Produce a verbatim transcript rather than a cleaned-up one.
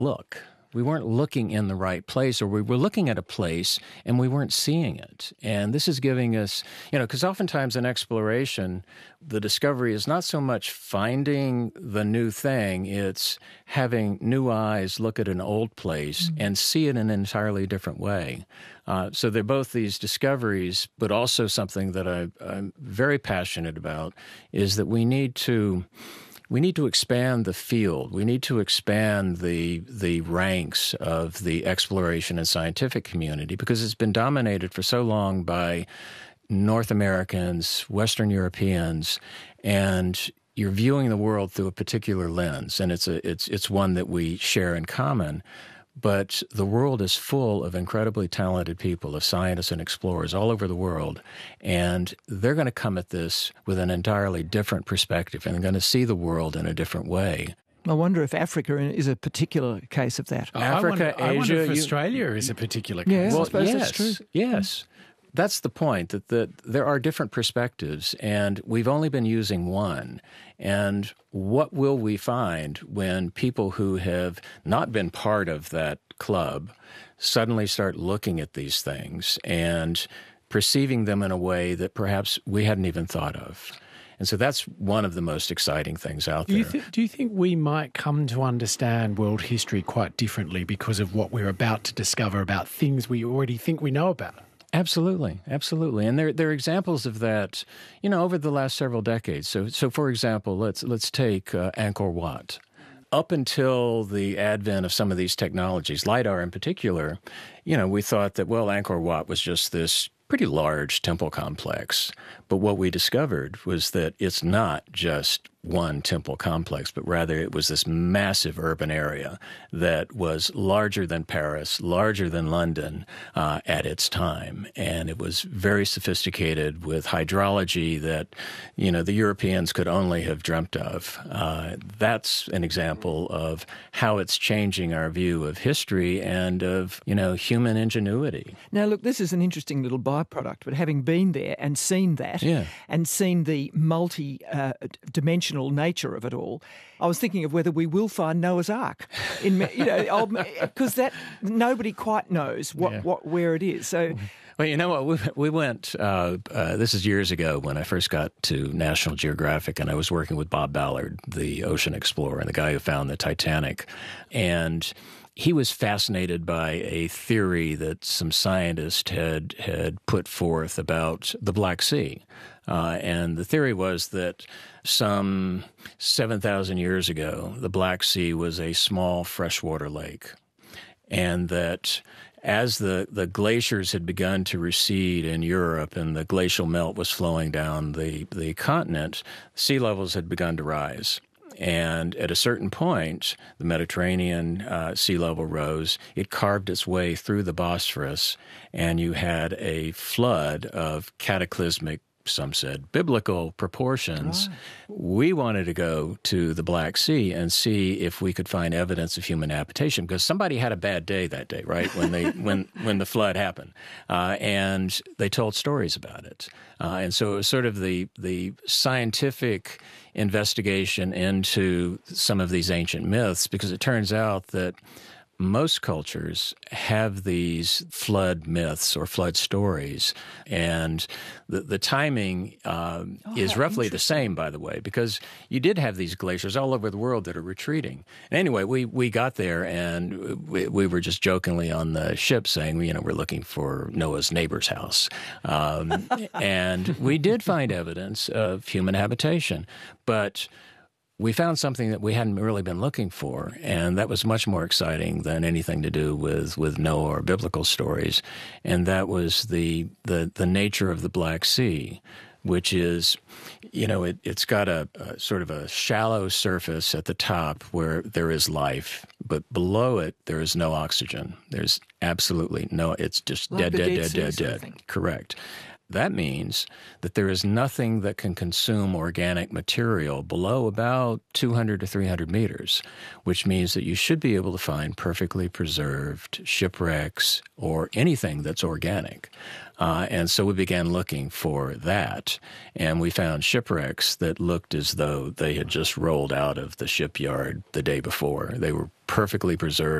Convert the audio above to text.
look. We weren't looking in the right place, or we were looking at a place and we weren't seeing it. And this is giving us, you know, because oftentimes in exploration, the discovery is not so much finding the new thing, it's having new eyes look at an old place mm-hmm. and see it in an entirely different way. Uh, so they're both these discoveries, but also something that I, I'm very passionate about is that we need to We need to expand the field. We need to expand the the ranks of the exploration and scientific community because it's been dominated for so long by North Americans, Western Europeans, and you're viewing the world through a particular lens, and it's a it's it's one that we share in common. But the world is full of incredibly talented people, of scientists and explorers all over the world, and they're going to come at this with an entirely different perspective, and they're going to see the world in a different way. I wonder if Africa is a particular case of that. Oh, Africa, I wonder, Asia... I wonder if you, Australia is a particular case. Yeah, well, I suppose yes, that's true. Yes. That's the point, that the, there are different perspectives, and we've only been using one. And what will we find when people who have not been part of that club suddenly start looking at these things and perceiving them in a way that perhaps we hadn't even thought of? And so that's one of the most exciting things out do there. You th- do you think we might come to understand world history quite differently because of what we're about to discover about things we already think we know about? Absolutely, absolutely, and there there are examples of that, you know, over the last several decades. So, so for example, let's let's take uh, Angkor Wat. Up until the advent of some of these technologies, LiDAR in particular, you know, we thought that well, Angkor Wat was just this pretty large temple complex. But what we discovered was that it's not just one temple complex, but rather it was this massive urban area that was larger than Paris, larger than London uh, at its time. And it was very sophisticated with hydrology that, you know, the Europeans could only have dreamt of. Uh, that's an example of how it's changing our view of history and of, you know, human ingenuity. Now, look, this is an interesting little byproduct, but having been there and seen that yeah. and seen the multi-dimensional uh, nature of it all, I was thinking of whether we will find Noah's Ark, in you know, because that nobody quite knows what, yeah. what where it is. So. Well, you know what? We, we went, uh, uh, this is years ago when I first got to National Geographic, and I was working with Bob Ballard, the ocean explorer and the guy who found the Titanic. And he was fascinated by a theory that some scientists had, had put forth about the Black Sea. Uh, and the theory was that some seven thousand years ago, the Black Sea was a small freshwater lake, and that as the, the glaciers had begun to recede in Europe and the glacial melt was flowing down the, the continent, sea levels had begun to rise. And at a certain point, the Mediterranean uh, sea level rose. It carved its way through the Bosphorus, and you had a flood of cataclysmic, some said, biblical proportions. Right. We wanted to go to the Black Sea and see if we could find evidence of human habitation, because somebody had a bad day that day, right, when they when when the flood happened, uh, and they told stories about it. Uh, and so it was sort of the the scientific investigation into some of these ancient myths, because it turns out that most cultures have these flood myths or flood stories, and the, the timing uh, oh, is roughly the same, by the way, because you did have these glaciers all over the world that are retreating. And anyway, we, we got there, and we, we were just jokingly on the ship saying, you know, we're looking for Noah's neighbor's house. Um, and we did find evidence of human habitation, but we found something that we hadn't really been looking for, and that was much more exciting than anything to do with, with Noah or biblical stories, and that was the, the, the nature of the Black Sea, which is, you know, it, it's got a, a sort of a shallow surface at the top where there is life, but below it there is no oxygen. There's absolutely no, it's just Like dead, the dead, Dead dead, Sea dead, sort of dead. thing. Correct. that means that there is nothing that can consume organic material below about two hundred to three hundred meters, which means that you should be able to find perfectly preserved shipwrecks or anything that's organic. Uh, and so we began looking for that, and we found shipwrecks that looked as though they had just rolled out of the shipyard the day before. They were perfectly preserved.